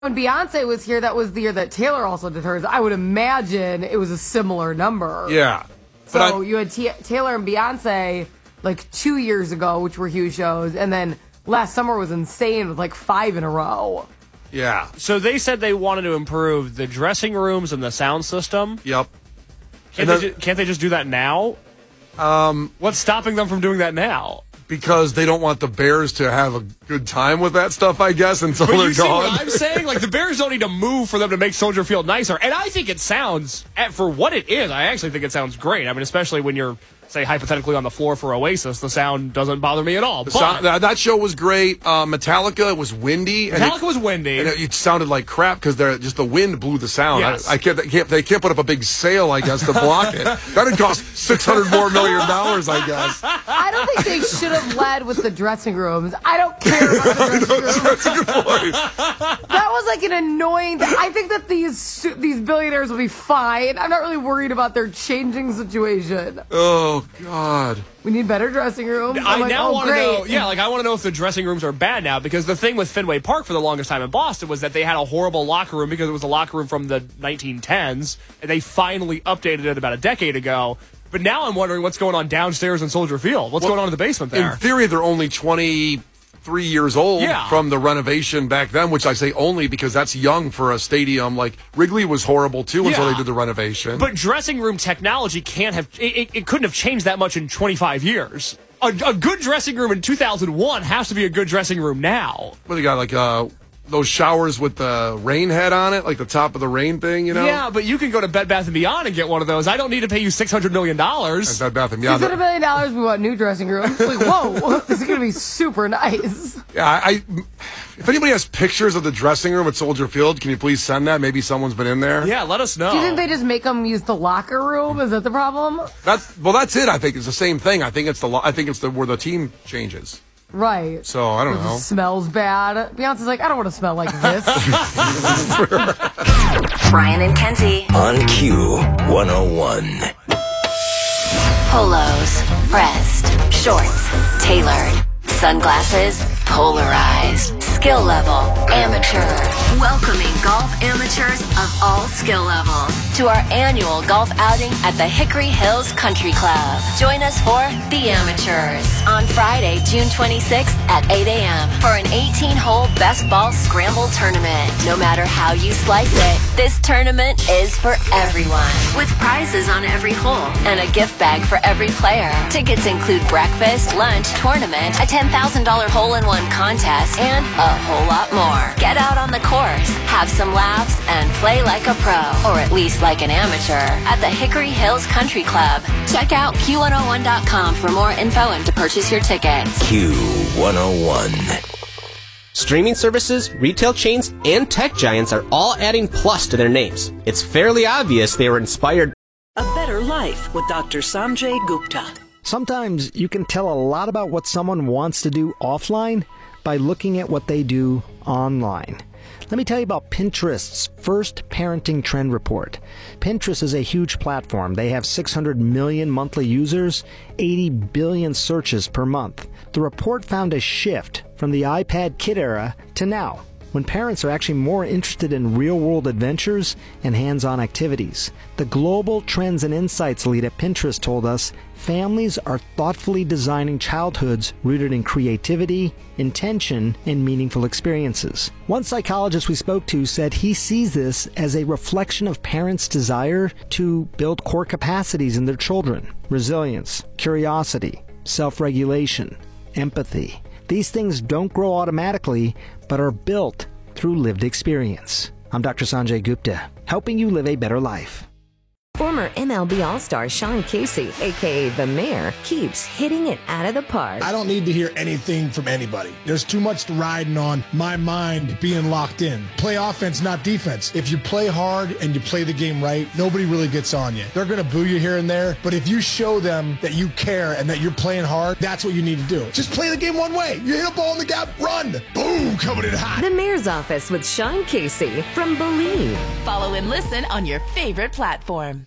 When Beyonce was here, that was the year that Taylor also did hers. I would imagine it was a similar number. Yeah. So you had Taylor and Beyonce like 2 years ago, which were huge shows, and then last summer was insane with like 5 in a row. Yeah. So they said they wanted to improve the dressing rooms and the sound system. Yep. Can't they just do that now? What's stopping them from doing that now? Because they don't want the Bears to have a good time with that stuff, I guess, until they're you see gone. what I'm saying? Like, the Bears don't need to move for them to make Soldier Field nicer. And I think it sounds, for what it is, I actually think it sounds great. I mean, especially when you're, say, hypothetically on the floor for Oasis, the sound doesn't bother me at all. That show was great. Metallica, it was windy. Metallica was windy. And it sounded like crap because just the wind blew the sound. Yes. They can't put up a big sail, I guess, to block it. That'd cost $600 million, I guess. I don't think they should have led with the dressing rooms. I don't care about the dressing rooms. That's a good point. That was like an annoying thing. I think that these billionaires will be fine. I'm not really worried about their changing situation. Oh, God. We need better dressing rooms. I now want to know. Yeah, I want to know if the dressing rooms are bad now, because the thing with Fenway Park for the longest time in Boston was that they had a horrible locker room because it was a locker room from the 1910s, and they finally updated it about a decade ago. But now I'm wondering what's going on downstairs in Soldier Field. What's going on in the basement there? In theory, they're only 23 years old from the renovation back then, which I say only because that's young for a stadium. Like Wrigley was horrible too until they did the renovation. But dressing room technology it couldn't have changed that much in 25 years. A good dressing room in 2001 has to be a good dressing room now. What do you got, like those showers with the rain head on it, like the top of the rain thing, you know? Yeah, but you can go to Bed Bath & Beyond and get one of those. I don't need to pay you $600 million. At Bed Bath & Beyond. $600 million, we want new dressing rooms. Like, whoa, this is going to be super nice. Yeah, if anybody has pictures of the dressing room at Soldier Field, can you please send that? Maybe someone's been in there. Yeah, let us know. Do you think they just make them use the locker room? Is that the problem? That's it. I think it's the same thing. I think it's where the team changes. Right. So, I don't know. It smells bad. Beyonce's like, I don't want to smell like this. Brian and Kenzie. On Q101. Polos, pressed, shorts, tailored, sunglasses, polarized, skill level, amateur. Welcoming golf amateurs of all skill levels to our annual golf outing at the Hickory Hills Country Club. Join us for The Amateurs on Friday, June 26th at 8 a.m. for an 18-hole best ball scramble tournament. No matter how you slice it, this tournament is for everyone, with prizes on every hole and a gift bag for every player. Tickets include breakfast, lunch, tournament, a $10,000 hole-in-one contest, and a whole lot more. Get out on the course, have some laughs, and play like a pro, or at least like an amateur, at the Hickory Hills Country Club. Check out Q101.com for more info and to purchase your tickets. Q101. Streaming services, retail chains, and tech giants are all adding plus to their names. It's fairly obvious they were inspired. A Better Life with Dr. Sanjay Gupta. Sometimes you can tell a lot about what someone wants to do offline by looking at what they do online. Let me tell you about Pinterest's first parenting trend report. Pinterest is a huge platform. They have 600 million monthly users, 80 billion searches per month. The report found a shift from the iPad kid era to now, when parents are actually more interested in real-world adventures and hands-on activities. The Global Trends and Insights lead at Pinterest told us families are thoughtfully designing childhoods rooted in creativity, intention, and meaningful experiences. One psychologist we spoke to said he sees this as a reflection of parents' desire to build core capacities in their children: resilience, curiosity, self-regulation, empathy. These things don't grow automatically, but are built through lived experience. I'm Dr. Sanjay Gupta, helping you live a better life. Former MLB All-Star Sean Casey, a.k.a. The Mayor, keeps hitting it out of the park. I don't need to hear anything from anybody. There's too much riding on my mind being locked in. Play offense, not defense. If you play hard and you play the game right, nobody really gets on you. They're going to boo you here and there, but if you show them that you care and that you're playing hard, that's what you need to do. Just play the game one way. You hit a ball in the gap, run. Boom, coming in hot. The Mayor's Office with Sean Casey from Believe. Follow and listen on your favorite platform.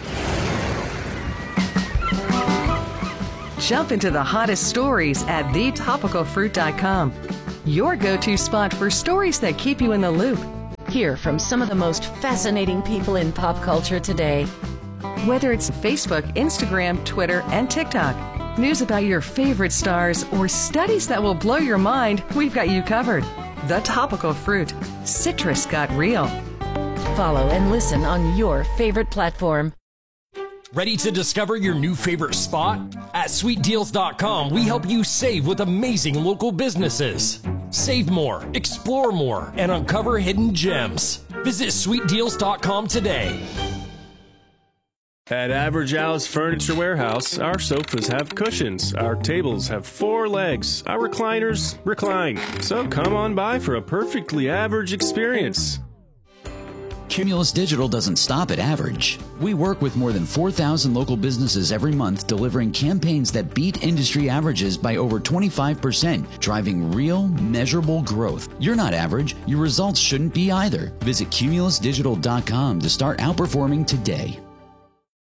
Jump into the hottest stories at thetopicalfruit.com. Your go-to spot for stories that keep you in the loop. Hear from some of the most fascinating people in pop culture today. Whether it's Facebook, Instagram, Twitter, and TikTok, news about your favorite stars, or studies that will blow your mind, we've got you covered. The Topical Fruit. Citrus got real. Follow and listen on your favorite platform. Ready to discover your new favorite spot? At SweetDeals.com, we help you save with amazing local businesses. Save more, explore more, and uncover hidden gems. Visit SweetDeals.com today. At Average Al's Furniture Warehouse, our sofas have cushions, our tables have 4 legs, our recliners recline. So come on by for a perfectly average experience. Cumulus Digital doesn't stop at average. We work with more than 4,000 local businesses every month, delivering campaigns that beat industry averages by over 25%, driving real, measurable growth. You're not average. Your results shouldn't be either. Visit cumulusdigital.com to start outperforming today.